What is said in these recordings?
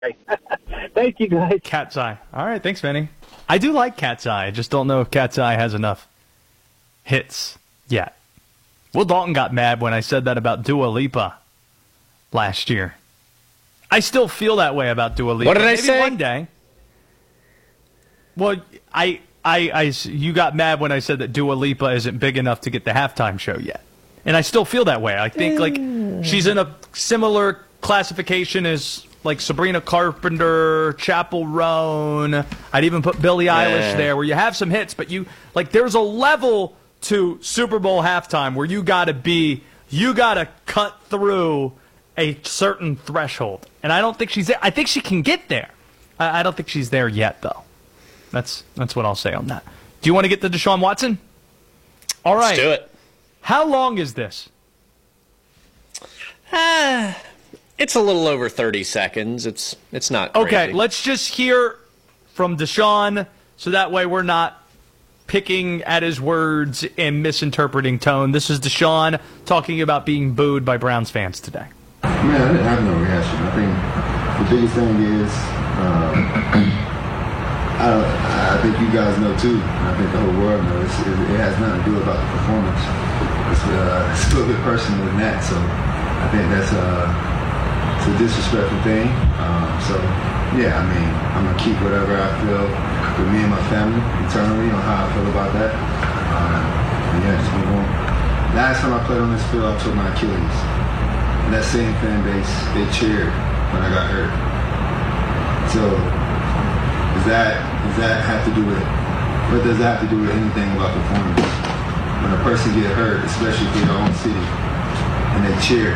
Thank you, guys. Cat's Eye. All right, thanks, Vinny. I do like Cat's Eye. I just don't know if Cat's Eye has enough hits yet. Will Dalton got mad when I said that about Dua Lipa last year. I still feel that way about Dua Lipa. What did I Maybe say? One day. Well, you got mad when I said that Dua Lipa isn't big enough to get the halftime show yet. And I still feel that way. I think like she's in a similar classification as like Sabrina Carpenter, Chappell Roan. I'd even put Billie Eilish there, where you have some hits, but you like there's a level to Super Bowl halftime where you gotta cut through a certain threshold. And I don't think she's there. I think she can get there. I don't think she's there yet, though. That's what I'll say on that. Do you want to get to Deshaun Watson? All right. Let's do it. How long is this? It's a little over 30 seconds. It's not crazy. Okay, let's just hear from Deshaun so that way we're not picking at his words and misinterpreting tone. This is Deshaun talking about being booed by Browns fans today. Man, I didn't have no reaction. I think the biggest thing is, I think you guys know too. I think the whole world knows. It has nothing to do about the performance. It's a little bit personal than that. So I think that's it's a disrespectful thing. So yeah, I mean, I'm gonna keep whatever I feel with me and my family internally on how I feel about that. And yeah, just move on. Last time I played on this field, I took my Achilles. And that same fan base, they cheered when I got hurt. So does that have to do with, what does that have to do with anything about performance? When a person get hurt, especially for your own city, and they cheer.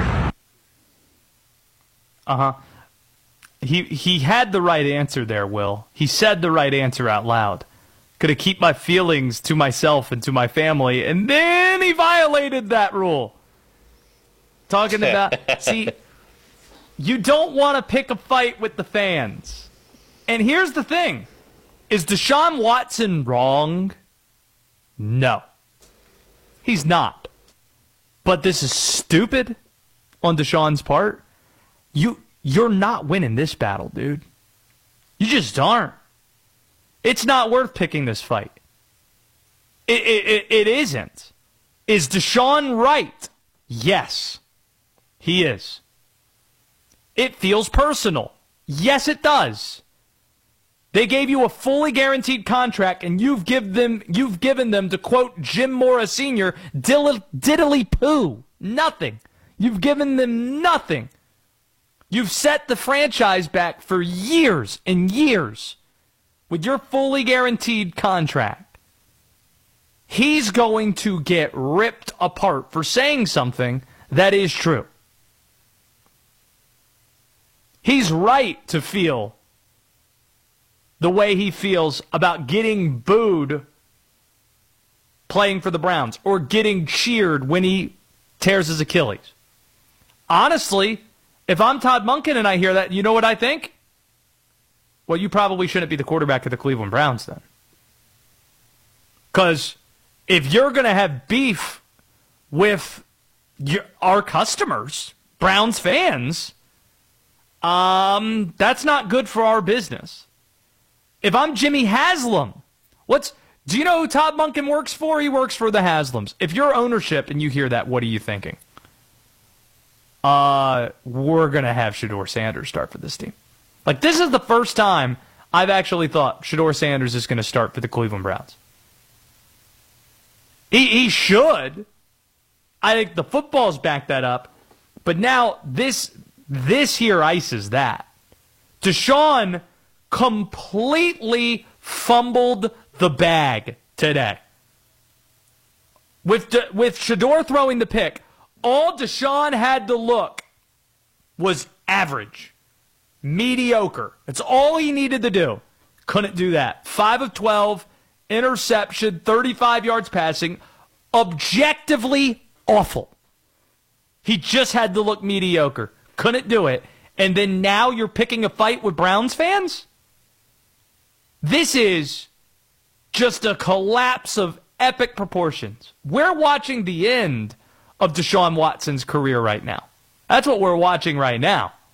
He had the right answer there, Will. He said the right answer out loud. Could have kept my feelings to myself and to my family, and then he violated that rule. Talking about, see, you don't want to pick a fight with the fans. And here's the thing. Is Deshaun Watson wrong? No. He's not. But this is stupid on Deshaun's part. You're not winning this battle, dude. You just aren't. It's not worth picking this fight. It isn't. Is Deshaun right? Yes. He is. It feels personal. Yes, it does. They gave you a fully guaranteed contract, and you've given them, to quote Jim Mora Sr., diddly poo. Nothing. You've given them nothing. You've set the franchise back for years and years with your fully guaranteed contract. He's going to get ripped apart for saying something that is true. He's right to feel the way he feels about getting booed playing for the Browns or getting cheered when he tears his Achilles. Honestly, if I'm Todd Monken and I hear that, you know what I think? Well, you probably shouldn't be the quarterback of the Cleveland Browns then. Because if you're going to have beef with our customers, Browns fans, that's not good for our business. If I'm Jimmy Haslam, do you know who Todd Monken works for? He works for the Haslams. If you're ownership and you hear that, what are you thinking? We're going to have Shedeur Sanders start for this team. Like, this is the first time I've actually thought Shedeur Sanders is going to start for the Cleveland Browns. He should. I think the footballs back that up. But now this here ices that. Deshaun completely fumbled the bag today. With Shedeur throwing the pick, all Deshaun had to look was average. Mediocre. That's all he needed to do. Couldn't do that. 5 of 12, interception, 35 yards passing. Objectively awful. He just had to look mediocre. Couldn't do it. And then now you're picking a fight with Browns fans? This is just a collapse of epic proportions. We're watching the end of Deshaun Watson's career right now. That's what we're watching right now.